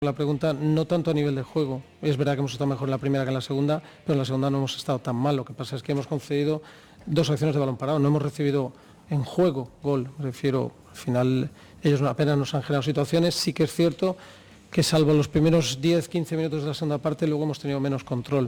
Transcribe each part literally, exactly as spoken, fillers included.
La pregunta, no tanto a nivel de juego, es verdad que hemos estado mejor en la primera que en la segunda, pero en la segunda no hemos estado tan mal. Lo que pasa es que hemos concedido dos acciones de balón parado, no hemos recibido en juego gol, me refiero, al final ellos apenas nos han generado situaciones. Sí que es cierto que salvo los primeros diez a quince minutos de la segunda parte, luego hemos tenido menos control.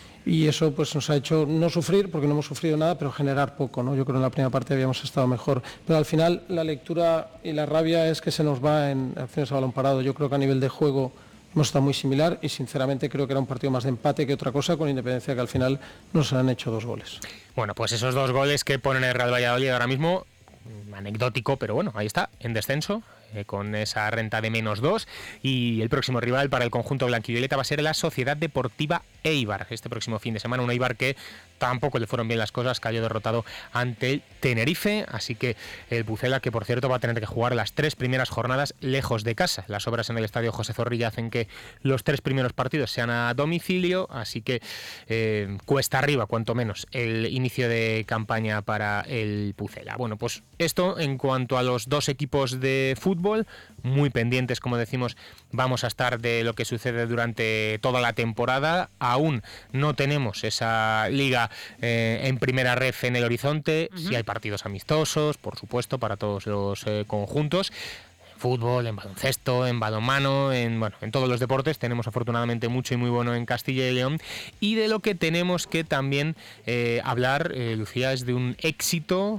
Y eso pues nos ha hecho no sufrir, porque no hemos sufrido nada, pero generar poco, ¿no? Yo creo que en la primera parte habíamos estado mejor. Pero al final la lectura y la rabia es que se nos va en acciones a balón parado. Yo creo que a nivel de juego hemos estado muy similar y sinceramente creo que era un partido más de empate que otra cosa, con independencia que al final nos han hecho dos goles. Bueno, pues esos dos goles que ponen el Real Valladolid ahora mismo, anecdótico, pero bueno, ahí está, en descenso, eh, con esa renta de menos dos, y el próximo rival para el conjunto blanquivioleta va a ser la Sociedad Deportiva Eibar, este próximo fin de semana, un Eibar que tampoco le fueron bien las cosas, cayó derrotado ante el Tenerife, así que el Pucela, que por cierto va a tener que jugar las tres primeras jornadas lejos de casa. Las obras en el estadio José Zorrilla hacen que los tres primeros partidos sean a domicilio, así que eh, cuesta arriba, cuanto menos, el inicio de campaña para el Pucela. Bueno, pues esto en cuanto a los dos equipos de fútbol, muy pendientes, como decimos, vamos a estar de lo que sucede durante toda la temporada. Aún no tenemos esa liga eh, en primera ref en el horizonte. Uh-huh. Sí hay partidos amistosos, por supuesto, para todos los eh, conjuntos. Fútbol, en baloncesto, en balonmano, en bueno, en todos los deportes tenemos afortunadamente mucho y muy bueno en Castilla y León. Y de lo que tenemos que también eh, hablar, eh, Lucía, es de un éxito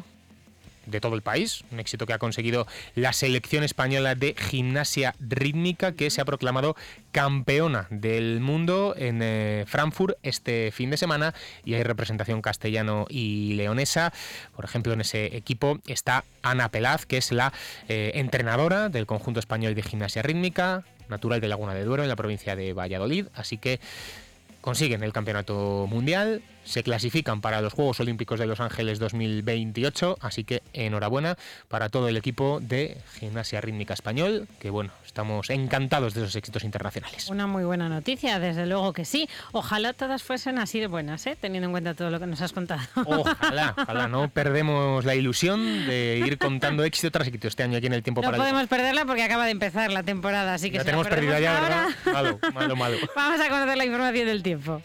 de todo el país, un éxito que ha conseguido la selección española de gimnasia rítmica, que se ha proclamado campeona del mundo en eh, Frankfurt este fin de semana, y hay representación castellano y leonesa. Por ejemplo, en ese equipo está Ana Pelaz, que es la eh, entrenadora del conjunto español de gimnasia rítmica, natural de Laguna de Duero, en la provincia de Valladolid, así que consiguen el campeonato mundial, se clasifican para los Juegos Olímpicos de Los Ángeles dos mil veintiocho, así que enhorabuena para todo el equipo de gimnasia rítmica español, que bueno, estamos encantados de esos éxitos internacionales. Una muy buena noticia, desde luego que sí. Ojalá todas fuesen así de buenas, ¿eh? Teniendo en cuenta todo lo que nos has contado. Ojalá, ojalá, no perdemos la ilusión de ir contando éxito tras éxito este año aquí en el tiempo. No para podemos el... perderla porque acaba de empezar la temporada, así que la si tenemos la perdida ya, ahora... ¿verdad? Malo, malo, malo. Vamos a conocer la información del tiempo.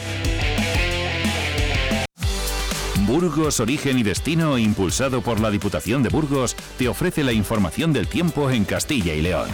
Burgos, Origen y Destino, impulsado por la Diputación de Burgos, te ofrece la información del tiempo en Castilla y León.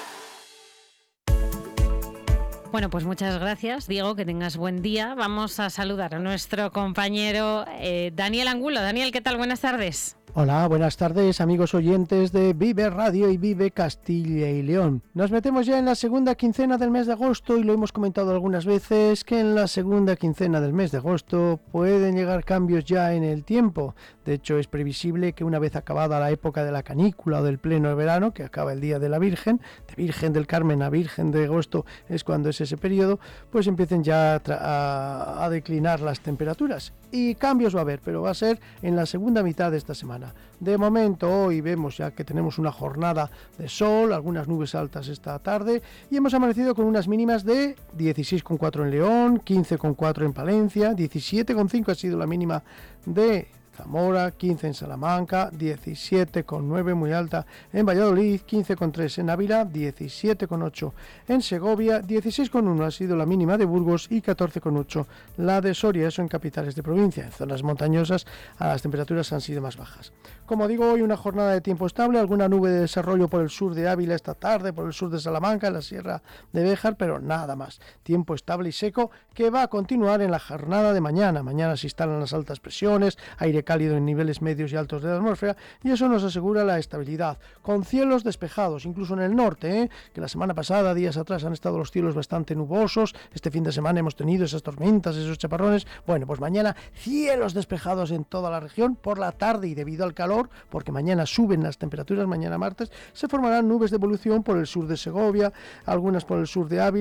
Bueno, pues muchas gracias, Diego, que tengas buen día. Vamos a saludar a nuestro compañero eh, Daniel Angulo. Daniel, ¿qué tal? Buenas tardes. Hola, buenas tardes, amigos oyentes de Vive Radio y Vive Castilla y León. Nos metemos ya en la segunda quincena del mes de agosto y lo hemos comentado algunas veces, que en la segunda quincena del mes de agosto pueden llegar cambios ya en el tiempo. De hecho, es previsible que una vez acabada la época de la canícula o del pleno de verano, que acaba el Día de la Virgen, de Virgen del Carmen a Virgen de agosto es cuando es ese periodo, pues empiecen ya a, a, a declinar las temperaturas. Y cambios va a haber, pero va a ser en la segunda mitad de esta semana. De momento hoy vemos ya que tenemos una jornada de sol, algunas nubes altas esta tarde y hemos amanecido con unas mínimas de dieciséis coma cuatro en León, quince coma cuatro en Palencia, diecisiete coma cinco ha sido la mínima de Zamora, quince en Salamanca, diecisiete coma nueve muy alta en Valladolid, quince coma tres en Ávila, diecisiete coma ocho en Segovia, dieciséis coma uno ha sido la mínima de Burgos y catorce coma ocho la de Soria, eso en capitales de provincia. En zonas montañosas las temperaturas han sido más bajas. Como digo, hoy una jornada de tiempo estable, alguna nube de desarrollo por el sur de Ávila esta tarde, por el sur de Salamanca, en la sierra de Béjar, pero nada más. Tiempo estable y seco que va a continuar en la jornada de mañana. Mañana se instalan las altas presiones, aire cálido en niveles medios y altos de la atmósfera, y eso nos asegura la estabilidad, con cielos despejados, incluso en el norte, ¿eh? que la semana pasada, días atrás, han estado los cielos bastante nubosos. Este fin de semana hemos tenido esas tormentas, esos chaparrones. Bueno, pues mañana cielos despejados en toda la región por la tarde, y debido al calor, porque mañana suben las temperaturas, mañana martes, se formarán nubes de evolución por el sur de Segovia, algunas por el sur de Ávila, por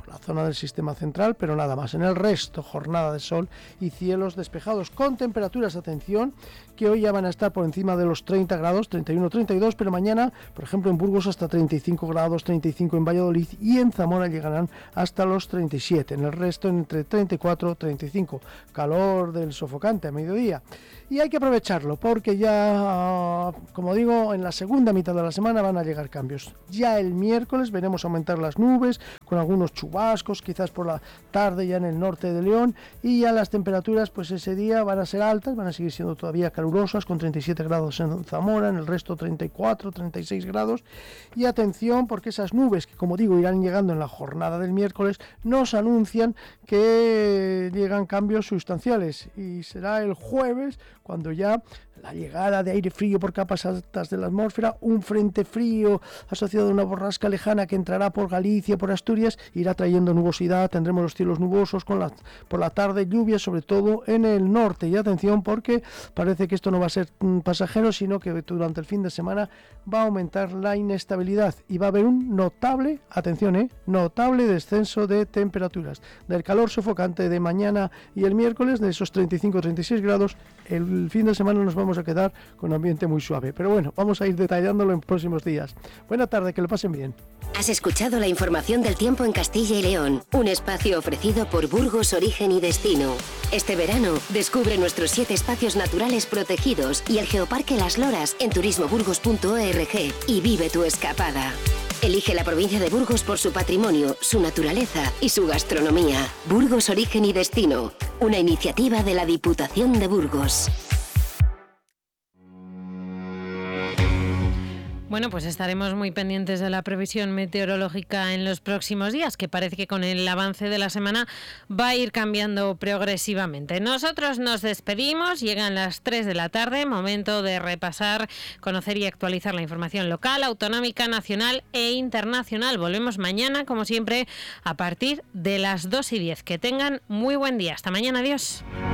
la zona del sistema central, pero nada más. En el resto, jornada de sol y cielos despejados, con temperaturas, atención, que hoy ya van a estar por encima de los treinta grados, treinta y uno, treinta y dos, pero mañana, por ejemplo, en Burgos hasta treinta y cinco grados, treinta y cinco en Valladolid, y en Zamora llegarán hasta los treinta y siete. En el resto, entre treinta y cuatro y treinta y cinco. Calor del sofocante a mediodía. Y hay que aprovecharlo, porque ya, como digo, en la segunda mitad de la semana van a llegar cambios. Ya el miércoles veremos aumentar las nubes, con algunos chubascos, quizás por la tarde ya en el norte de León, y ya las temperaturas pues ese día van a ser altas, van a seguir siendo todavía calurosas, con treinta y siete grados en Zamora, en el resto treinta y cuatro, treinta y seis grados. Y atención, porque esas nubes, que como digo irán llegando en la jornada del miércoles, nos anuncian que llegan cambios sustanciales, y será el jueves cuando ya la llegada de aire frío por capas altas de la atmósfera, un frente frío asociado a una borrasca lejana que entrará por Galicia, por Asturias, irá trayendo nubosidad, tendremos los cielos nubosos, con la, por la tarde lluvias, sobre todo en el norte. Y atención, porque parece que esto no va a ser pasajero, sino que durante el fin de semana va a aumentar la inestabilidad y va a haber un notable, atención, eh, notable descenso de temperaturas. Del calor sofocante de mañana y el miércoles, de esos treinta y cinco a treinta y seis grados, el fin de semana nos vamos a quedar con un ambiente muy suave. Pero bueno, vamos a ir detallándolo en próximos días. Buena tarde, que lo pasen bien. Has escuchado la información del tiempo en Castilla y León, un espacio ofrecido por Burgos Origen y Destino. Este verano, descubre nuestros siete espacios naturales protegidos y el Geoparque Las Loras en turismo burgos punto org y vive tu escapada. Elige la provincia de Burgos por su patrimonio, su naturaleza y su gastronomía. Burgos Origen y Destino, una iniciativa de la Diputación de Burgos. Bueno, pues estaremos muy pendientes de la previsión meteorológica en los próximos días, que parece que con el avance de la semana va a ir cambiando progresivamente. Nosotros nos despedimos, llegan las tres de la tarde, momento de repasar, conocer y actualizar la información local, autonómica, nacional e internacional. Volvemos mañana, como siempre, a partir de las dos y diez. Que tengan muy buen día. Hasta mañana, adiós.